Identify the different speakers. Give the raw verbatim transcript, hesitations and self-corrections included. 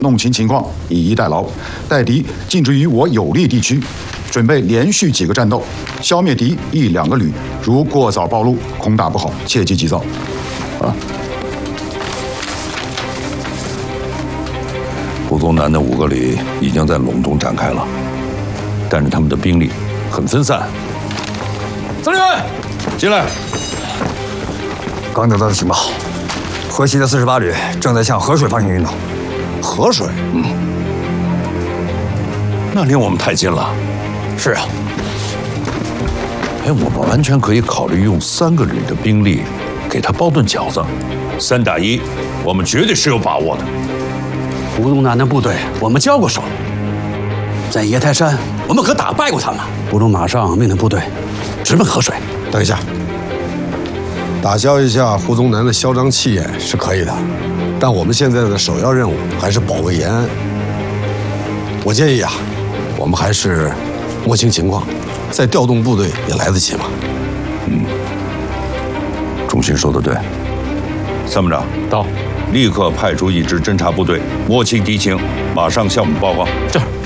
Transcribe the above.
Speaker 1: 弄清情况，以逸待劳，待敌进驻于我有利地区，准备连续几个战斗，消灭敌一两个旅。如过早暴露，恐打不好，切忌急躁。啊！
Speaker 2: 胡宗南的五个旅已经在陇中展开了，但是他们的兵力很分散。司令员，进来。
Speaker 3: 刚得到的情报，河西的四十八旅正在向河水方向运动。
Speaker 2: 河水？嗯，那离我们太近了。
Speaker 3: 是啊。
Speaker 2: 哎，我们完全可以考虑用三个旅的兵力给他包顿饺子，三打一，我们绝对是有把握的。
Speaker 4: 胡宗南的部队我们交过手，在椰台山我们可打败过他们。不如马上命令部队直奔河水。
Speaker 5: 等一下，打消一下胡宗南的嚣张气焰是可以的，但我们现在的首要任务还是保卫延安。我建议啊，我们还是摸清情况，再调动部队也来得及嘛。
Speaker 2: 嗯，忠心说得对。参谋长到，立刻派出一支侦察部队，摸清敌情，马上向我们报告。
Speaker 4: 这儿。